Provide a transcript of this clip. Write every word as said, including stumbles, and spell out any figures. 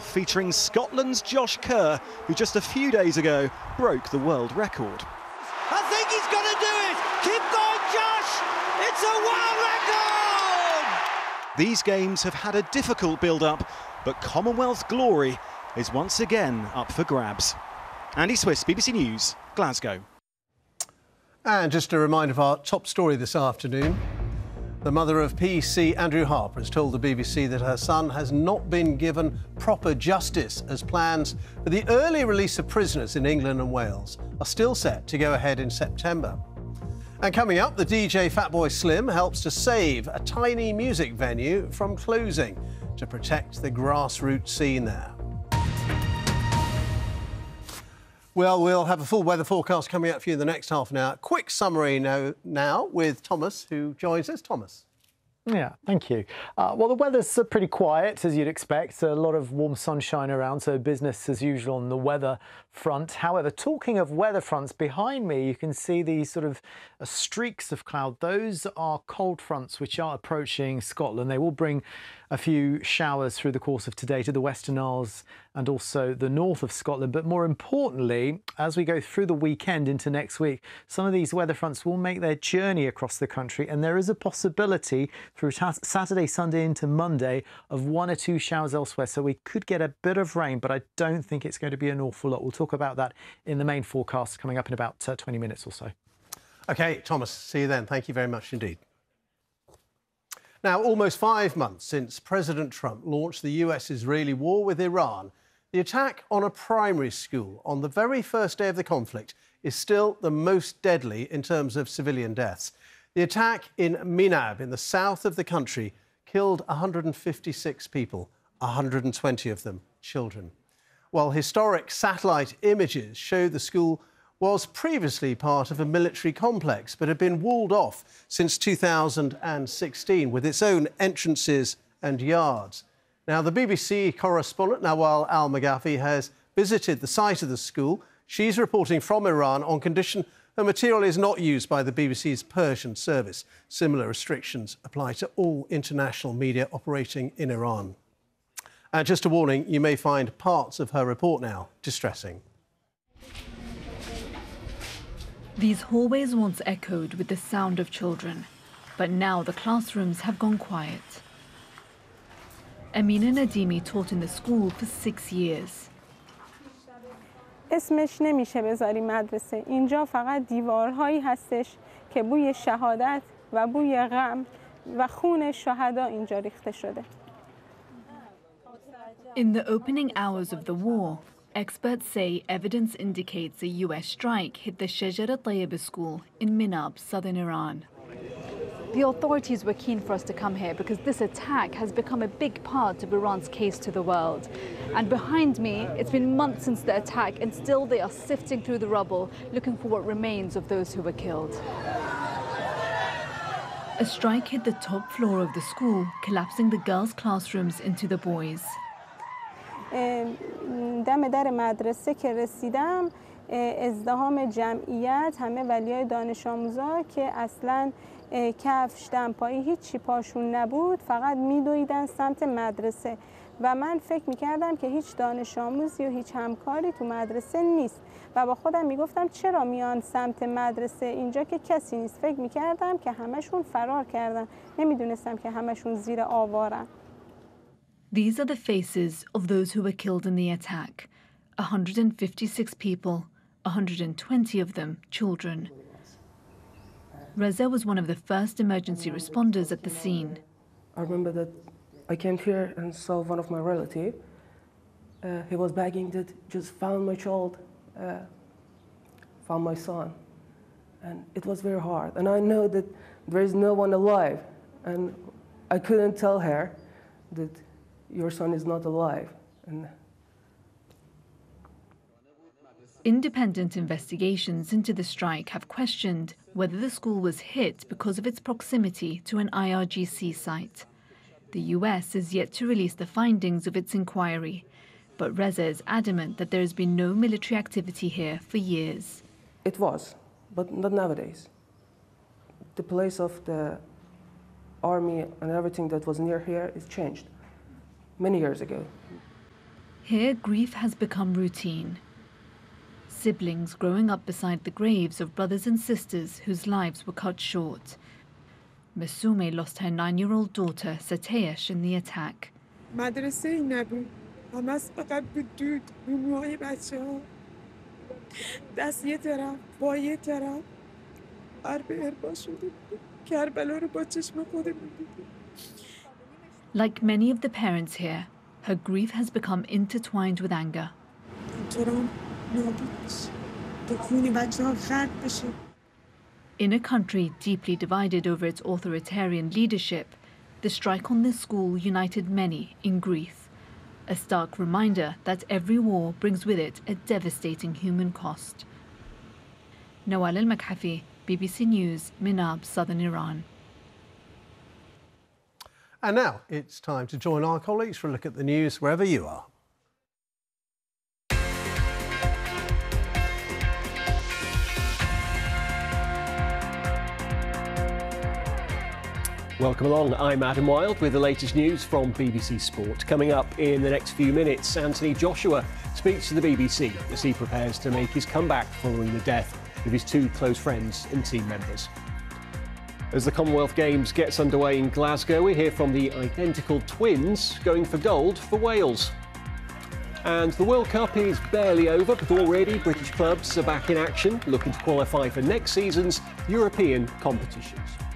featuring Scotland's Josh Kerr, who just a few days ago broke the world record. I think he's going to do it! Keep going, Josh! It's a world record! These games have had a difficult build-up, but Commonwealth glory is once again up for grabs. Andy Swiss, B B C News, Glasgow. And just a reminder of our top story this afternoon. The mother of P C Andrew Harper has told the B B C that her son has not been given proper justice, as plans for the early release of prisoners in England and Wales are still set to go ahead in September. And coming up, the D J Fatboy Slim helps to save a tiny music venue from closing to protect the grassroots scene there. Well, we'll have a full weather forecast coming up for you in the next half an hour. Quick summary now, now with Thomas, who joins us. Thomas. Yeah, thank you. Uh, well, the weather's uh, pretty quiet, as you'd expect. A lot of warm sunshine around, so business as usual on the weather front. However, talking of weather fronts, behind me you can see these sort of uh, streaks of cloud. Those are cold fronts which are approaching Scotland. They will bring a few showers through the course of today to the Western Isles and also the north of Scotland. But more importantly, as we go through the weekend into next week, some of these weather fronts will make their journey across the country, and there is a possibility through Saturday, Sunday into Monday of one or two showers elsewhere. So we could get a bit of rain, but I don't think it's going to be an awful lot. We'll talk about that in the main forecast coming up in about uh, twenty minutes or so. OK, Thomas, see you then. Thank you very much indeed. Now, almost five months since President Trump launched the U S-Israeli war with Iran, the attack on a primary school on the very first day of the conflict is still the most deadly in terms of civilian deaths. The attack in Minab, in the south of the country, killed one hundred fifty-six people, one hundred twenty of them children. While historic satellite images show the school was previously part of a military complex but had been walled off since two thousand sixteen with its own entrances and yards. Now, the B B C correspondent Nawal Al-Maghafi has visited the site of the school. She's reporting from Iran on condition her material is not used by the B B C's Persian service. Similar restrictions apply to all international media operating in Iran. And just a warning, you may find parts of her report now distressing. These hallways once echoed with the sound of children, but now the classrooms have gone quiet. Amina Nadimi taught in the school for six years. اسمش نمیشه بذاری مدرسه. اینجا فقط دیوارهایی هستش که بوی شهادت و بوی غم و خون شهدا اینجا ریخته شده. In the opening hours of the war, experts say evidence indicates a U S strike hit the Shajar al-Tayyib school in Minab, southern Iran. The authorities were keen for us to come here because this attack has become a big part of Iran's case to the world. And behind me, it's been months since the attack, and still they are sifting through the rubble, looking for what remains of those who were killed. A strike hit the top floor of the school, collapsing the girls' classrooms into the boys. دم در مدرسه که رسیدم ازدحام جمعیت همه ولیای دانش آموزا که اصلاً کفش دمپایی هیچی پاشون نبود فقط میدویدن سمت مدرسه و من فکر میکردم که هیچ دانش آموزی و هیچ همکاری تو مدرسه نیست و با خودم میگفتم چرا میان سمت مدرسه اینجا که کسی نیست. فکر میکردم که همشون فرار کردن، نمیدونستم که همشون زیر آوارن. These are the faces of those who were killed in the attack. one hundred fifty-six people, one hundred twenty of them children. Reza was one of the first emergency responders at the scene. I remember that I came here and saw one of my relatives. Uh, he was begging that just found my child, uh, found my son. And it was very hard. And I know that there is no one alive. And I couldn't tell her that your son is not alive. And Independent investigations into the strike have questioned whether the school was hit because of its proximity to an I R G C site. The U S is yet to release the findings of its inquiry, but Reza is adamant that there has been no military activity here for years. It was, but not nowadays. The place of the army and everything that was near here is changed many years ago. Here, grief has become routine. Siblings growing up beside the graves of brothers and sisters whose lives were cut short. Masume lost her nine-year-old daughter, Satesh, in the attack. مدرسه نبود. همش فقط بود دود. روموهای بچه‌ها. دست یه طرف، با یه طرف. حرب اربا شده بود. کربلا رو با چشم خودمون دیدیم. Like many of the parents here, her grief has become intertwined with anger. In a country deeply divided over its authoritarian leadership, the strike on this school united many in grief, a stark reminder that every war brings with it a devastating human cost. Nawal Al-Makhafi, B B C News, Minab, southern Iran. And now it's time to join our colleagues for a look at the news wherever you are. Welcome along, I'm Adam Wilde with the latest news from B B C Sport. Coming up in the next few minutes, Anthony Joshua speaks to the B B C as he prepares to make his comeback following the death of his two close friends and team members. As the Commonwealth Games gets underway in Glasgow, we hear from the identical twins going for gold for Wales. And the World Cup is barely over, but already British clubs are back in action, looking to qualify for next season's European competitions.